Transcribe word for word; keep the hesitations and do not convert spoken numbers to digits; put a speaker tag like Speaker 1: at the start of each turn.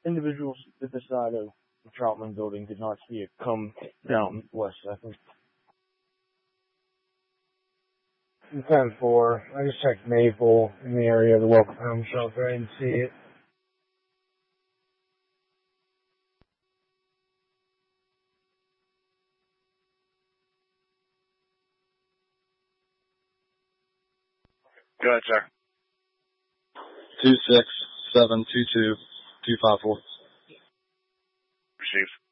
Speaker 1: individuals to the side of the Troutman building did not see it come down west, I think. ten four. I just checked Maple in the area of the Welcome Home Shelter. I didn't see it.
Speaker 2: Go ahead, sir.
Speaker 3: Two six seven two two two five four.
Speaker 2: Received.